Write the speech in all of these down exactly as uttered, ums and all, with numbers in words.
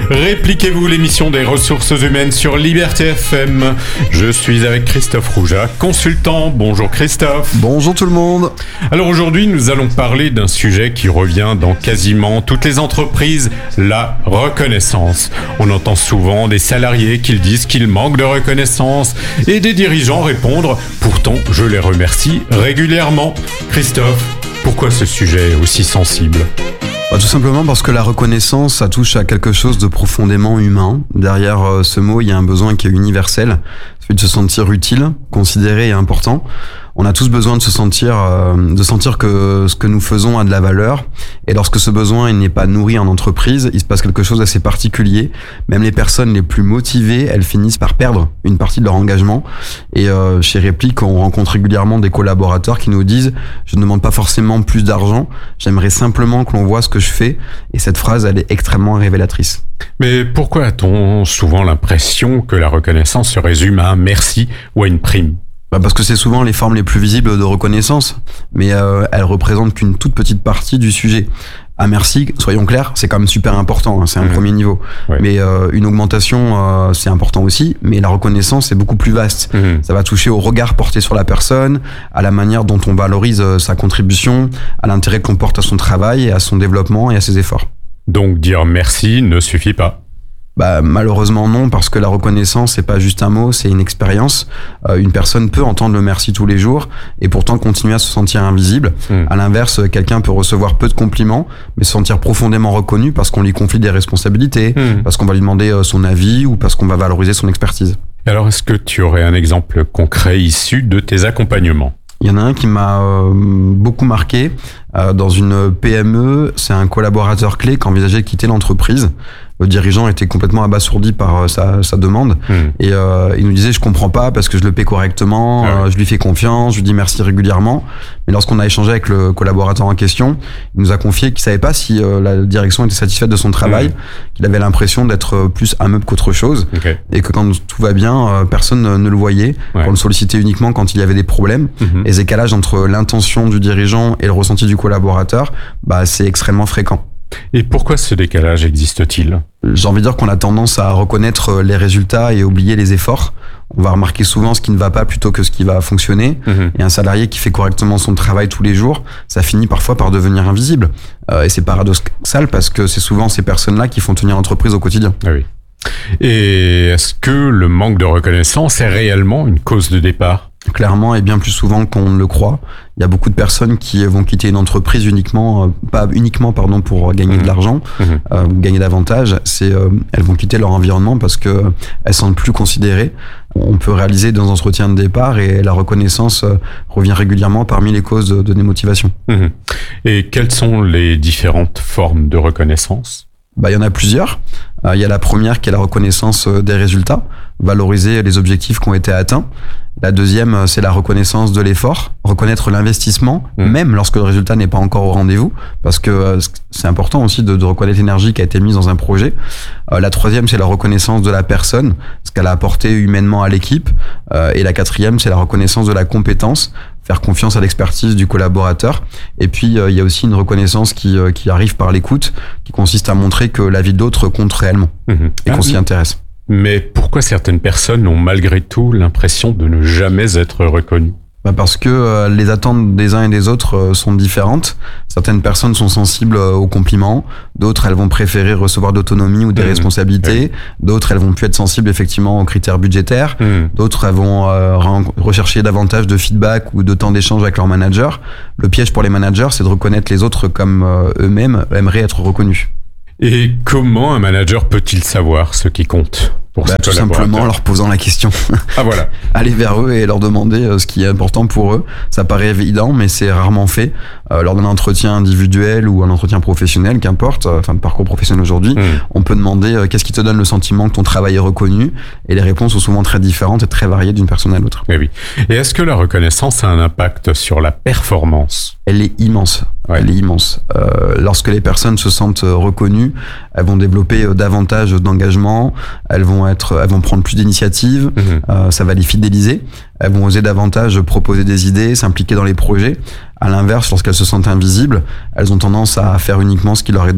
Répliquez-vous, l'émission des ressources humaines sur Liberté F M. Je suis avec Christophe Rouja, consultant. Bonjour Christophe. Bonjour tout le monde. Alors aujourd'hui, nous allons parler d'un sujet qui revient dans quasiment toutes les entreprises, la reconnaissance. On entend souvent des salariés qui disent qu'ils manquent de reconnaissance et des dirigeants répondre « Pourtant, je les remercie régulièrement ». Christophe, pourquoi ce sujet est aussi sensible ? Bah, tout simplement parce que la reconnaissance, ça touche à quelque chose de profondément humain. Derrière euh, ce mot, il y a un besoin qui est universel, celui de se sentir utile, considéré et important. On a tous besoin de se sentir, euh, de sentir que ce que nous faisons a de la valeur. Et lorsque ce besoin il n'est pas nourri en entreprise, il se passe quelque chose d'assez particulier. Même les personnes les plus motivées, elles finissent par perdre une partie de leur engagement. Et euh, chez Réplique, on rencontre régulièrement des collaborateurs qui nous disent « Je ne demande pas forcément plus d'argent, j'aimerais simplement que l'on voit ce que je fais. » Et cette phrase, elle est extrêmement révélatrice. Mais pourquoi a-t-on souvent l'impression que la reconnaissance se résume à un merci ou à une prime ? Parce que c'est souvent les formes les plus visibles de reconnaissance, mais euh, elles représentent qu'une toute petite partie du sujet. Un merci, soyons clairs, c'est quand même super important, hein, c'est un mmh. premier niveau. Ouais. Mais euh, une augmentation, euh, c'est important aussi, mais la reconnaissance, c'est beaucoup plus vaste. Mmh. Ça va toucher au regard porté sur la personne, à la manière dont on valorise euh, sa contribution, à l'intérêt qu'on porte à son travail, et à son développement et à ses efforts. Donc dire merci ne suffit pas ? Bah, malheureusement non, parce que la reconnaissance, c'est pas juste un mot, c'est une expérience. Euh, une personne peut entendre le merci tous les jours et pourtant continuer à se sentir invisible. Mmh. À l'inverse, quelqu'un peut recevoir peu de compliments, mais se sentir profondément reconnu parce qu'on lui confie des responsabilités, mmh. parce qu'on va lui demander son avis ou parce qu'on va valoriser son expertise. Alors, est-ce que tu aurais un exemple concret issu de tes accompagnements ? Il y en a un qui m'a euh, beaucoup marqué. Euh, dans une P M E, c'est un collaborateur clé qui envisageait de quitter l'entreprise. Le dirigeant était complètement abasourdi par euh, sa, sa demande. Mmh. Et euh, il nous disait, je comprends pas parce que je le paie correctement, ah ouais. euh, je lui fais confiance, je lui dis merci régulièrement. Mais lorsqu'on a échangé avec le collaborateur en question, il nous a confié qu'il savait pas si euh, la direction était satisfaite de son travail, mmh. qu'il avait l'impression d'être plus un meuble qu'autre chose. Okay. Et que quand tout va bien, euh, personne ne, ne le voyait. Ouais. On le sollicitait uniquement quand il y avait des problèmes. Mmh. Et ce décalage entre l'intention du dirigeant et le ressenti du collaborateur, bah, c'est extrêmement fréquent. Et pourquoi ce décalage existe-t-il ? J'ai envie de dire qu'on a tendance à reconnaître les résultats et oublier les efforts. On va remarquer souvent ce qui ne va pas plutôt que ce qui va fonctionner. Mmh. Et un salarié qui fait correctement son travail tous les jours, ça finit parfois par devenir invisible. Euh, et c'est paradoxal parce que c'est souvent ces personnes-là qui font tenir l'entreprise au quotidien. Ah oui. Et est-ce que le manque de reconnaissance est réellement une cause de départ ? Clairement, et bien plus souvent qu'on ne le croit. Il y a beaucoup de personnes qui vont quitter une entreprise uniquement, euh, pas uniquement pardon, pour gagner mmh. de l'argent, mmh. euh, ou gagner davantage. C'est, euh, elles vont quitter leur environnement parce que euh, elles sont plus considérées. On peut réaliser des entretiens de départ et la reconnaissance euh, revient régulièrement parmi les causes de, de démotivation. Mmh. Et quelles sont les différentes formes de reconnaissance ? Bah, il y en a plusieurs. Euh, il y a la première qui est la reconnaissance des résultats, valoriser les objectifs qui ont été atteints. La deuxième, c'est la reconnaissance de l'effort, reconnaître l'investissement, mmh. même lorsque le résultat n'est pas encore au rendez-vous, parce que euh, c'est important aussi de, de reconnaître l'énergie qui a été mise dans un projet. Euh, la troisième, c'est la reconnaissance de la personne, ce qu'elle a apporté humainement à l'équipe. Euh, et la quatrième, c'est la reconnaissance de la compétence, faire confiance à l'expertise du collaborateur. Et puis, euh, il y a aussi une reconnaissance qui, euh, qui arrive par l'écoute, qui consiste à montrer que la vie de l'autre compte réellement mmh. et qu'on ah, s'y intéresse. Mais pourquoi certaines personnes ont malgré tout l'impression de ne jamais être reconnues ? Bah parce que euh, les attentes des uns et des autres euh, sont différentes. Certaines personnes sont sensibles euh, aux compliments, d'autres elles vont préférer recevoir d'autonomie ou des mmh. responsabilités, mmh. d'autres elles vont plus être sensibles effectivement aux critères budgétaires, mmh. d'autres elles vont euh, rechercher davantage de feedback ou de temps d'échange avec leur manager. Le piège pour les managers, c'est de reconnaître les autres comme euh, eux-mêmes aimeraient être reconnus. Et comment un manager peut-il savoir ce qui compte pour bah, tout simplement en leur posant la question. Ah voilà. Aller vers eux et leur demander ce qui est important pour eux. Ça paraît évident, mais c'est rarement fait. Euh, lors d'un entretien individuel ou un entretien professionnel, qu'importe, euh, enfin de parcours professionnel aujourd'hui, mmh. on peut demander euh, qu'est-ce qui te donne le sentiment que ton travail est reconnu, et les réponses sont souvent très différentes et très variées d'une personne à l'autre. Et oui. Et est-ce que la reconnaissance a un impact sur la performance ? Elle est immense. Ouais. Elle est immense. Euh, lorsque les personnes se sentent reconnues, elles vont développer davantage d'engagement, elles vont être, elles vont prendre plus d'initiatives, mmh. euh, ça va les fidéliser, elles vont oser davantage proposer des idées, s'impliquer dans les projets. À l'inverse, lorsqu'elles se sentent invisibles, elles ont tendance à faire uniquement ce qui leur est demandé.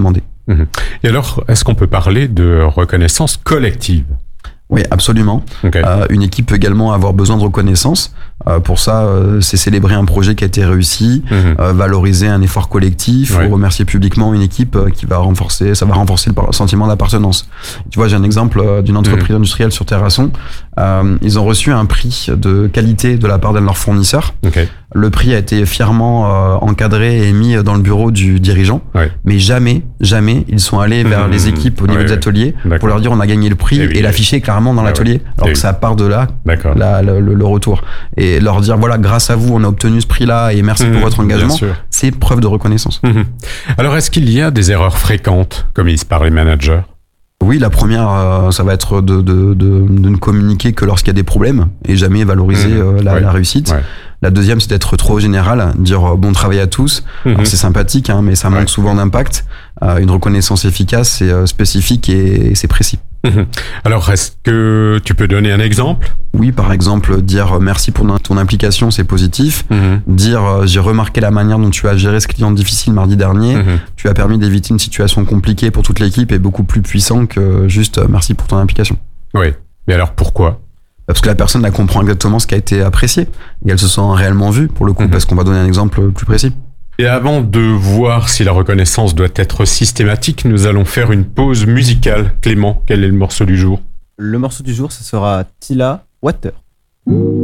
Mmh. Et alors, est-ce qu'on peut parler de reconnaissance collective ? Oui, absolument. Okay. Euh, une équipe peut également avoir besoin de reconnaissance. Euh, pour ça, euh, c'est célébrer un projet qui a été réussi, mmh. euh, valoriser un effort collectif, ouais. ou remercier publiquement une équipe euh, qui va renforcer, ça va renforcer le sentiment d'appartenance. Tu vois, j'ai un exemple euh, d'une entreprise mmh. industrielle sur Terrasson. Euh, ils ont reçu un prix de qualité de la part d'un de leurs fournisseurs. Okay. Le prix a été fièrement euh, encadré et mis dans le bureau du dirigeant. Ouais. Mais jamais, jamais, ils sont allés vers mmh. les équipes au niveau ouais, des ateliers ouais. pour leur dire on a gagné le prix et, oui. et l'afficher clairement dans ah l'atelier. Ouais. Alors et que oui. ça part de là, la, le, le retour. Et leur dire voilà, grâce à vous, on a obtenu ce prix-là et merci mmh, pour votre engagement. C'est preuve de reconnaissance. Mmh. Alors, est-ce qu'il y a des erreurs fréquentes commises par les managers ? Oui, la première, euh, ça va être de, de, de, de ne communiquer que lorsqu'il y a des problèmes et jamais valoriser mmh. euh, la, ouais. la réussite. Ouais. La deuxième, c'est d'être trop général, dire euh, bon travail à tous. Mmh. Alors, c'est sympathique, hein, mais ça manque ouais. souvent d'impact. Euh, une reconnaissance efficace, c'est euh, spécifique et, et c'est précis. Mmh. Alors, est-ce que tu peux donner un exemple ? Oui, par exemple, dire merci pour ton implication, c'est positif. Mmh. Dire euh, j'ai remarqué la manière dont tu as géré ce client difficile mardi dernier. Mmh. Tu as permis d'éviter une situation compliquée pour toute l'équipe et beaucoup plus puissant que juste euh, merci pour ton implication. Oui, mais alors pourquoi ? Parce que la personne elle comprend exactement ce qui a été apprécié et elle se sent réellement vue pour le coup, mmh. parce qu'on va donner un exemple plus précis. Et avant de voir si la reconnaissance doit être systématique, nous allons faire une pause musicale. Clément, quel est le morceau du jour ? Le morceau du jour, ce sera Tila Water.